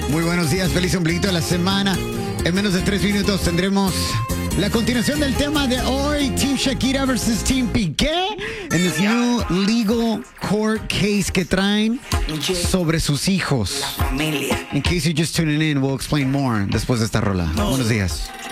Muy buenos días, feliz ombliguito de la semana. En menos de 3 minutos tendremos la continuación del tema de hoy, Team Shakira versus Team Piqué, en this new legal court case que traen sobre sus hijos. In case you're just tuning in, we'll explain more después de esta rola. Buenos días.